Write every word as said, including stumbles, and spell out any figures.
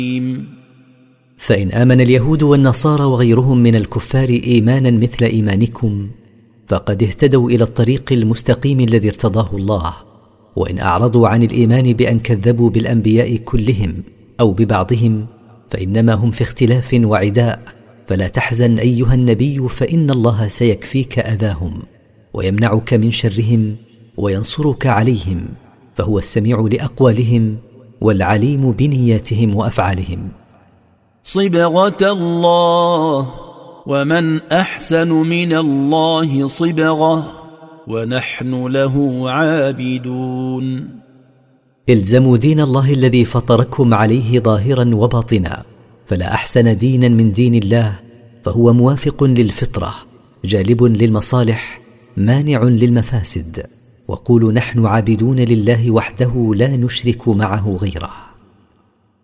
فإن آمن اليهود والنصارى وغيرهم من الكفار إيمانا مثل إيمانكم فقد اهتدوا إلى الطريق المستقيم الذي ارتضاه الله. وإن أعرضوا عن الإيمان بأن كذبوا بالأنبياء كلهم أو ببعضهم فإنما هم في اختلاف وعداء. فلا تحزن أيها النبي، فإن الله سيكفيك أذاهم ويمنعك من شرهم وينصرك عليهم، فهو السميع لأقوالهم والعليم بنياتهم وأفعالهم. صبغة الله، ومن أحسن من الله صبغة، ونحن له عابدون. الزموا دين الله الذي فطركم عليه ظاهرا وباطنا، فلا أحسن دينا من دين الله، فهو موافق للفطرة جالب للمصالح مانع للمفاسد. وقولوا نحن عابدون لله وحده لا نشرك معه غيره.